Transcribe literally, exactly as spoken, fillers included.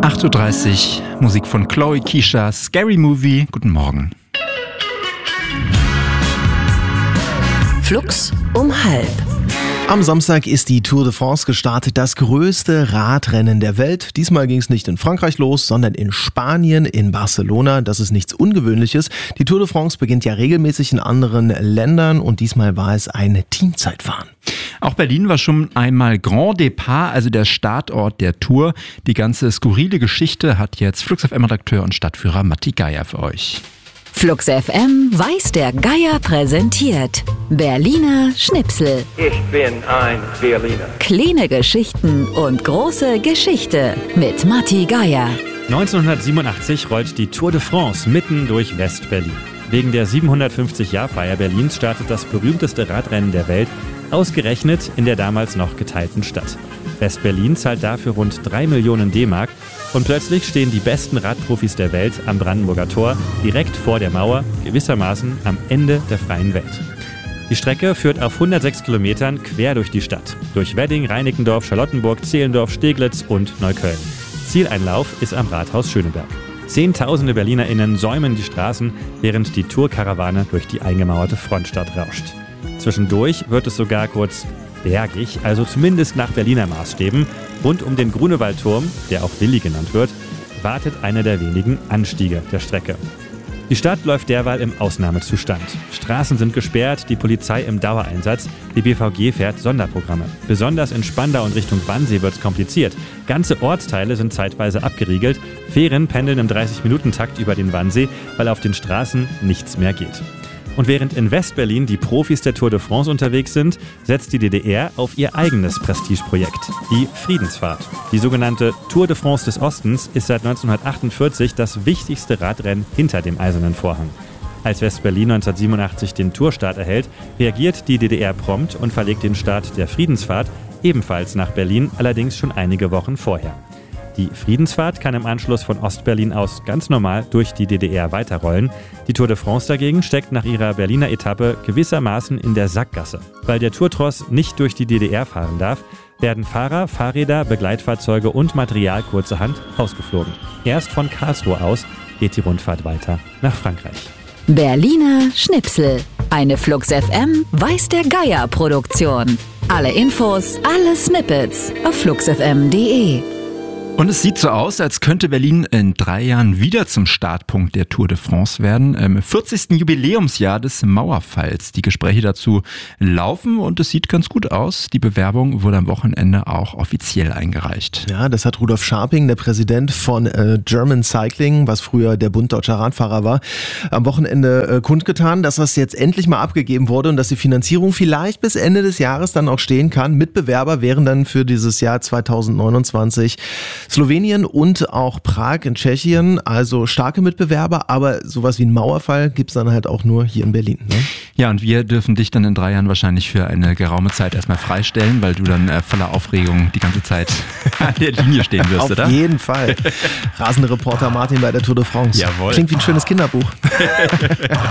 acht Uhr dreißig, Musik von Chloe Keisha, Scary Movie. Guten Morgen. Flux um halb. Am Samstag ist die Tour de France gestartet, das größte Radrennen der Welt. Diesmal ging es nicht in Frankreich los, sondern in Spanien, in Barcelona. Das ist nichts Ungewöhnliches. Die Tour de France beginnt ja regelmäßig in anderen Ländern und diesmal war es ein Teamzeitfahren. Auch Berlin war schon einmal Grand Départ, also der Startort der Tour. Die ganze skurrile Geschichte hat jetzt Flux F M-Redakteur und Stadtführer Matti Geier für euch. Flux F M weiß der Geier präsentiert. Berliner Schnipsel. Ich bin ein Berliner. Kleine Geschichten und große Geschichte mit Matti Geier. neunzehnhundertsiebenundachtzig rollt die Tour de France mitten durch West-Berlin. Wegen der siebenhundertfünfzig-Jahr-Feier Berlins startet das berühmteste Radrennen der Welt, ausgerechnet in der damals noch geteilten Stadt. West-Berlin zahlt dafür rund drei Millionen D-Mark und plötzlich stehen die besten Radprofis der Welt am Brandenburger Tor, direkt vor der Mauer, gewissermaßen am Ende der freien Welt. Die Strecke führt auf hundertsechs Kilometern quer durch die Stadt, durch Wedding, Reinickendorf, Charlottenburg, Zehlendorf, Steglitz und Neukölln. Zieleinlauf ist am Rathaus Schöneberg. Zehntausende BerlinerInnen säumen die Straßen, während die Tourkarawane durch die eingemauerte Frontstadt rauscht. Zwischendurch wird es sogar kurz bergig, also zumindest nach Berliner Maßstäben. Rund um den Grunewaldturm, der auch Willi genannt wird, wartet einer der wenigen Anstiege der Strecke. Die Stadt läuft derweil im Ausnahmezustand. Straßen sind gesperrt, die Polizei im Dauereinsatz, die B V G fährt Sonderprogramme. Besonders in Spandau und Richtung Wannsee wird es kompliziert. Ganze Ortsteile sind zeitweise abgeriegelt. Fähren pendeln im dreißig-Minuten-Takt über den Wannsee, weil auf den Straßen nichts mehr geht. Und während in West-Berlin die Profis der Tour de France unterwegs sind, setzt die D D R auf ihr eigenes Prestigeprojekt, die Friedensfahrt. Die sogenannte Tour de France des Ostens ist seit neunzehnhundertachtundvierzig das wichtigste Radrennen hinter dem Eisernen Vorhang. Als West-Berlin neunzehnhundertsiebenundachtzig den Tourstart erhält, reagiert die D D R prompt und verlegt den Start der Friedensfahrt ebenfalls nach Berlin, allerdings schon einige Wochen vorher. Die Friedensfahrt kann im Anschluss von Ostberlin aus ganz normal durch die D D R weiterrollen. Die Tour de France dagegen steckt nach ihrer Berliner Etappe gewissermaßen in der Sackgasse. Weil der Tourtross nicht durch die D D R fahren darf, werden Fahrer, Fahrräder, Begleitfahrzeuge und Material kurzerhand ausgeflogen. Erst von Karlsruhe aus geht die Rundfahrt weiter nach Frankreich. Berliner Schnipsel. Eine Flux F M weiß der Geier Produktion. Alle Infos, alle Snippets auf flux f m punkt d e. Und es sieht so aus, als könnte Berlin in drei Jahren wieder zum Startpunkt der Tour de France werden. Im vierzigsten Jubiläumsjahr des Mauerfalls. Die Gespräche dazu laufen und es sieht ganz gut aus. Die Bewerbung wurde am Wochenende auch offiziell eingereicht. Ja, das hat Rudolf Scharping, der Präsident von äh, German Cycling, was früher der Bund Deutscher Radfahrer war, am Wochenende äh, kundgetan, dass das jetzt endlich mal abgegeben wurde und dass die Finanzierung vielleicht bis Ende des Jahres dann auch stehen kann. Mitbewerber wären dann für dieses Jahr zweitausendneunundzwanzig Slowenien und auch Prag in Tschechien, also starke Mitbewerber, aber sowas wie ein Mauerfall gibt es dann halt auch nur hier in Berlin. Ne? Ja, und wir dürfen dich dann in drei Jahren wahrscheinlich für eine geraume Zeit erstmal freistellen, weil du dann äh, voller Aufregung die ganze Zeit an der Linie stehen wirst, Auf oder? Auf jeden Fall. Rasende Reporter Martin bei der Tour de France. Jawohl. Klingt wie ein schönes Kinderbuch.